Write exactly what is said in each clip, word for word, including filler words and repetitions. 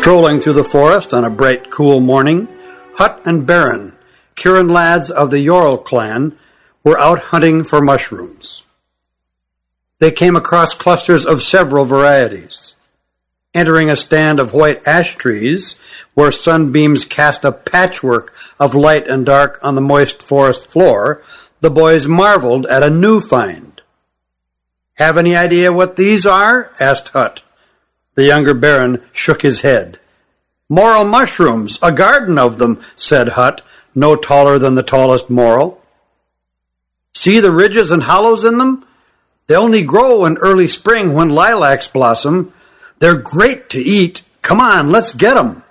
Strolling through the forest on a bright, cool morning, Hut and Baron, Kirin lads of the Yorl clan, were out hunting for mushrooms. They came across clusters of several varieties. Entering a stand of white ash trees, where sunbeams cast a patchwork of light and dark on the moist forest floor, the boys marveled at a new find. "Have any idea what these are?" asked Hut. The younger Baron shook his head. "Morel mushrooms, a garden of them," said Hut, no taller than the tallest morel. "See the ridges and hollows in them? They only grow in early spring when lilacs blossom. They're great to eat. Come on, let's get 'em."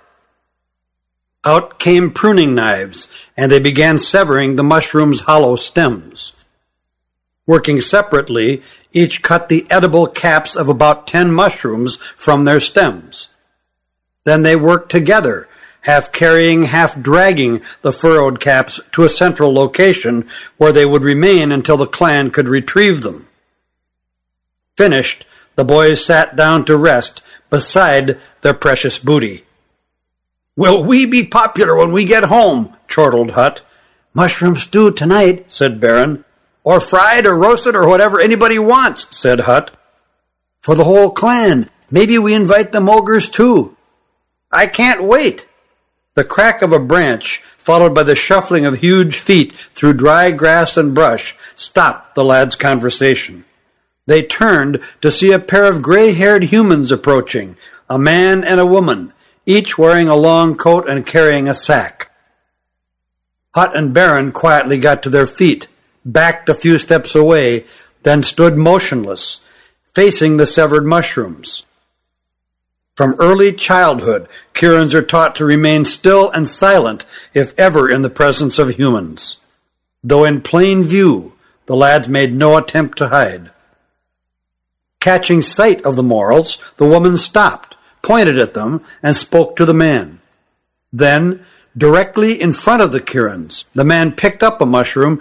Out came pruning knives, and they began severing the mushroom's hollow stems. Working separately, each cut the edible caps of about ten mushrooms from their stems. Then they worked together, half carrying, half dragging the furrowed caps to a central location where they would remain until the clan could retrieve them. Finished, the boys sat down to rest beside their precious booty. "Will we be popular when we get home?" chortled Hut. "Mushroom stew tonight," said Baron. "Or fried or roasted or whatever anybody wants," said Hut. "For the whole clan. Maybe we invite the Mogers too." "I can't wait." The crack of a branch, followed by the shuffling of huge feet through dry grass and brush, stopped the lads' conversation. They turned to see a pair of gray-haired humans approaching, a man and a woman, each wearing a long coat and carrying a sack. Hut and Baron quietly got to their feet, backed a few steps away, then stood motionless, facing the severed mushrooms. From early childhood, Kirins are taught to remain still and silent if ever in the presence of humans. Though in plain view, the lads made no attempt to hide. Catching sight of the morels, the woman stopped, pointed at them, and spoke to the man. Then, directly in front of the Kirins, the man picked up a mushroom